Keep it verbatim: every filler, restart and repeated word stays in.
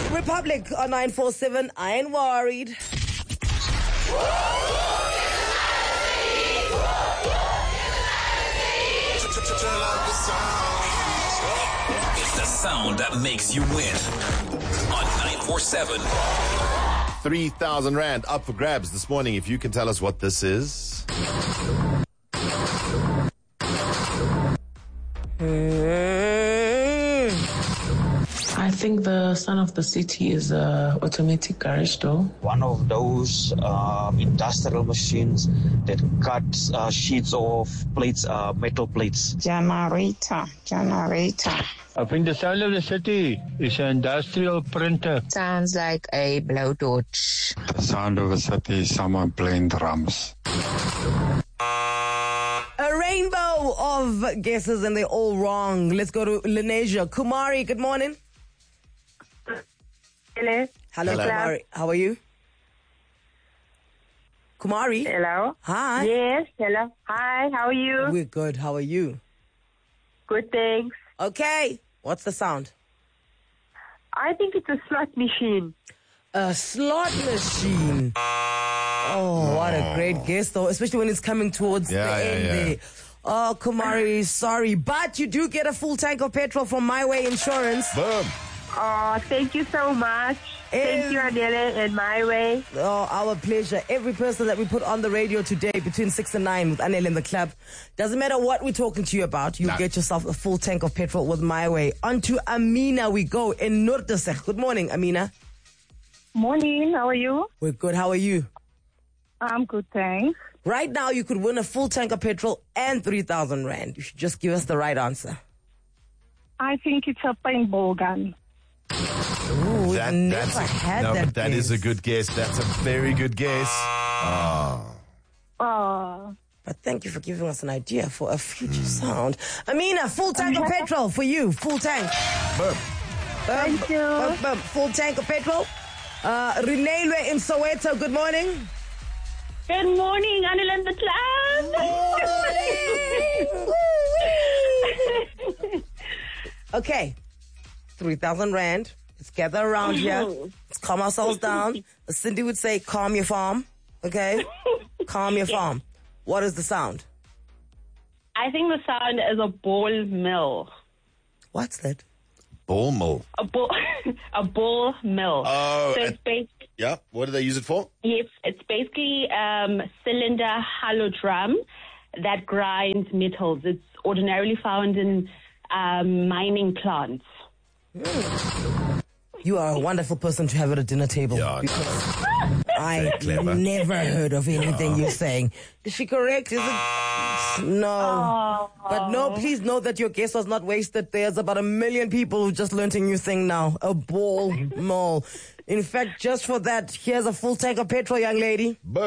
Republic on nine four seven. I ain't worried. It's the sound that makes you win on nine four seven. three thousand Rand up for grabs this morning. If you can tell us what this is. I think the sound of the city is a automatic garage door. One of those uh, industrial machines that cuts uh, sheets of plates, uh, metal plates. Generator, generator. I think the sound of the city is an industrial printer. Sounds like a blowtorch. The sound of the city is someone playing drums. A rainbow of guesses and they're all wrong. Let's go to Lenasia. Kumari, good morning. Hello. Hello, Hello. Kumari. How are you? Kumari? Hello. Hi. Yes. Hello. Hi. How are you? We're good. How are you? Good. Thanks. Okay. What's the sound? I think it's a slot machine. A slot machine. Oh, what a great guess, though, especially when it's coming towards Yeah, the yeah, end yeah. there. Oh, Kumari, sorry. But you do get a full tank of petrol from My Way Insurance. Boom. Oh, thank you so much. Eh. Thank you, Adele, and My Way. Oh, our pleasure. Every person that we put on the radio today between six and nine with Anel in the club, doesn't matter what we're talking to you about, you'll Nah. get yourself a full tank of petrol with My Way. On to Amina we go in Noordesig. Good morning, Amina. Morning. How are you? We're good. How are you? I'm good, thanks. Right now, you could win a full tank of petrol and three thousand Rand. You should just give us the right answer. I think it's a paintball gun. Ooh, That, we've that's never a, had no, that but that is a guess. good guess. That's a very good guess. Oh. Oh. But thank you for giving us an idea for a future sound. Amina, full tank of petrol for you. Full tank. Boom. Thank you. Full tank of petrol. Uh, Renelwe in Soweto, good morning. Good morning, Anil and the club. Okay. three thousand Rand. Let's gather around here. Let's calm ourselves down. As Cindy would say, calm your farm. Okay? Calm your farm. What is the sound? I think the sound is a ball mill. What's that? Ball mill. A ball, a ball mill. Oh, so and- it's based. Yeah. What do they use it for? Yes, it's basically um, cylinder hollow drum that grinds metals. It's ordinarily found in um, mining plants. You are a wonderful person to have at a dinner table. Yeah, because I clever. never heard of anything you're saying. Is she correct? Is it? No. But no, please know that your guess was not wasted. There's about a million people who just learned a new thing now. A ball mill. In fact, just for that, here's a full tank of petrol, young lady. Boom.